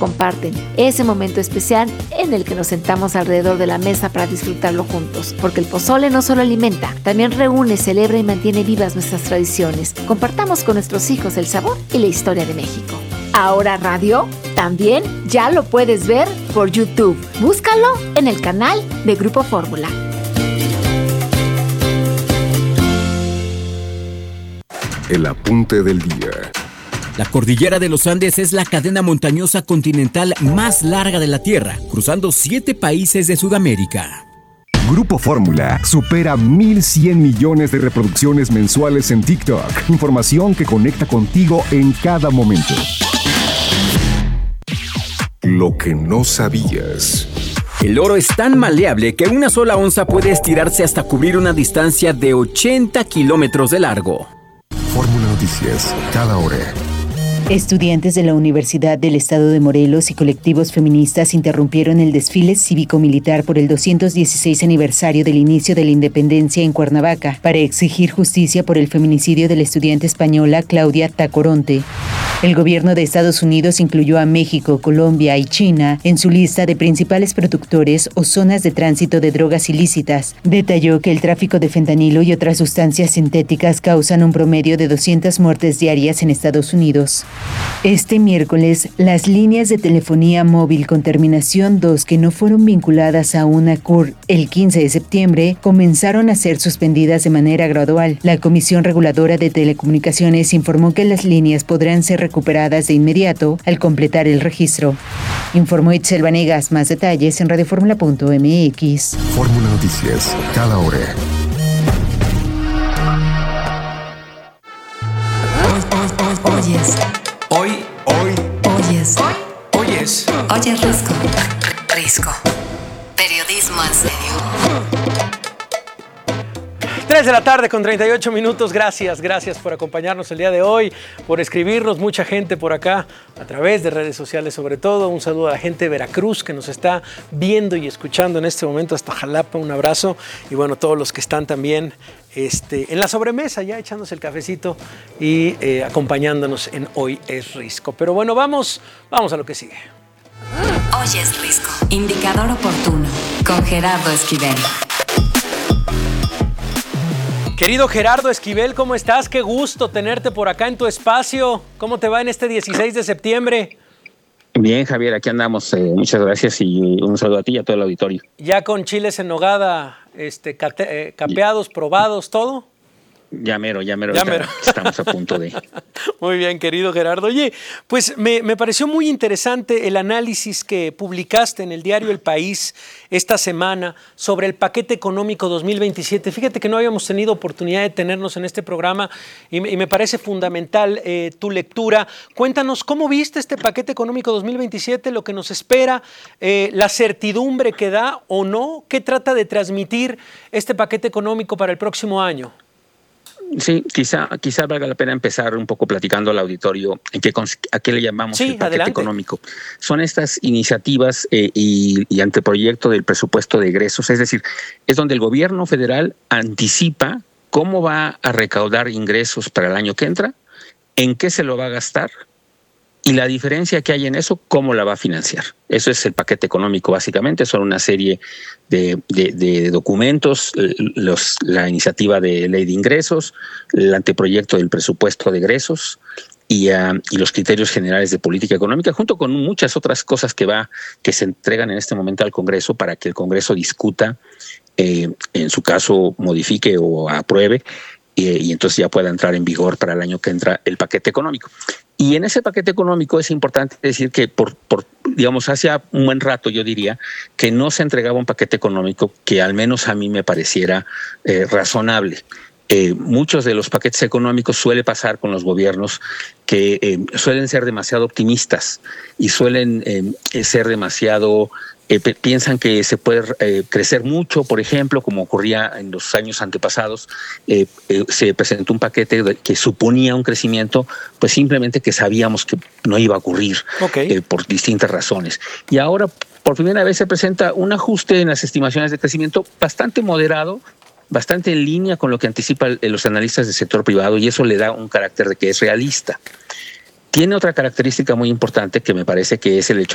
comparten, ese momento especial en el que nos sentamos alrededor de la mesa para disfrutarlo juntos, porque el pozole no solo alimenta, también reúne, celebra y mantiene vivas nuestras tradiciones. Compartamos con nuestros hijos el sabor y la historia de México. Ahora Radio también ya lo puedes ver por YouTube. Búscalo en el canal de Grupo Fórmula. El apunte del día. La cordillera de los Andes es la cadena montañosa continental más larga de la Tierra, cruzando 7 países de Sudamérica. Grupo Fórmula supera 1,100 millones de reproducciones mensuales en TikTok. Información que conecta contigo en cada momento. Lo que no sabías. El oro es tan maleable que una sola onza puede estirarse hasta cubrir una distancia de 80 kilómetros de largo. Fórmula Noticias, cada hora. Estudiantes de la Universidad del Estado de Morelos y colectivos feministas interrumpieron el desfile cívico-militar por el 216 aniversario del inicio de la independencia en Cuernavaca para exigir justicia por el feminicidio de la estudiante española Claudia Tacoronte. El gobierno de Estados Unidos incluyó a México, Colombia y China en su lista de principales productores o zonas de tránsito de drogas ilícitas. Detalló que el tráfico de fentanilo y otras sustancias sintéticas causan un promedio de 200 muertes diarias en Estados Unidos. Este miércoles, las líneas de telefonía móvil con terminación 2 que no fueron vinculadas a una CUR el 15 de septiembre comenzaron a ser suspendidas de manera gradual. La Comisión Reguladora de Telecomunicaciones informó que las líneas podrán ser recuperadas de inmediato al completar el registro. Informó Itzel Vanegas. Más detalles en radioformula.mx. Fórmula Noticias, cada hora. Oyes. Oyes Risco. Periodismo en serio. 3 de la tarde con 38 minutos. Gracias por acompañarnos el día de hoy, por escribirnos, mucha gente por acá a través de redes sociales sobre todo. Un saludo a la gente de Veracruz que nos está viendo y escuchando en este momento hasta Jalapa, un abrazo. Y bueno, todos los que están también en la sobremesa ya echándose el cafecito y acompañándonos en Hoy es Risco. Pero bueno, vamos a lo que sigue. Hoy es Risco. Indicador oportuno con Gerardo Esquivel. Querido Gerardo Esquivel, ¿cómo estás? Qué gusto tenerte por acá en tu espacio. ¿Cómo te va en este 16 de septiembre? Bien, Javier, aquí andamos. Muchas gracias y un saludo a ti y a todo el auditorio. ¿Ya con chiles en nogada, capeados, probados, todo? Ya mero. Estamos a punto de... Muy bien, querido Gerardo. Oye, pues me pareció muy interesante el análisis que publicaste en el diario El País esta semana sobre el paquete económico 2027. Fíjate que no habíamos tenido oportunidad de tenernos en este programa y me parece fundamental tu lectura. Cuéntanos, ¿cómo viste este paquete económico 2027, lo que nos espera, la certidumbre que da o no? ¿Qué trata de transmitir este paquete económico para el próximo año? Sí, quizá valga la pena empezar un poco platicando al auditorio a qué le llamamos el paquete adelante. Económico. Son estas iniciativas y anteproyecto del presupuesto de egresos, es decir, es donde el gobierno federal anticipa cómo va a recaudar ingresos para el año que entra, en qué se lo va a gastar y la diferencia que hay en eso, cómo la va a financiar. Eso es el paquete económico básicamente, son una serie de documentos, la iniciativa de ley de ingresos, el anteproyecto del presupuesto de egresos y los criterios generales de política económica, junto con muchas otras cosas que se entregan en este momento al Congreso para que el Congreso discuta, en su caso modifique o apruebe, y entonces ya pueda entrar en vigor para el año que entra el paquete económico. Y en ese paquete económico es importante decir que digamos, hace un buen rato yo diría que no se entregaba un paquete económico que al menos a mí me pareciera razonable. Muchos de los paquetes económicos suele pasar con los gobiernos que suelen ser demasiado optimistas y suelen ser demasiado... piensan que se puede crecer mucho, por ejemplo, como ocurría en los años antepasados. Se presentó un paquete que suponía un crecimiento, pues simplemente que sabíamos que no iba a ocurrir, por distintas razones. Y ahora, por primera vez, se presenta un ajuste en las estimaciones de crecimiento bastante moderado, bastante en línea con lo que anticipan los analistas del sector privado, y eso le da un carácter de que es realista. Tiene otra característica muy importante que me parece que es el hecho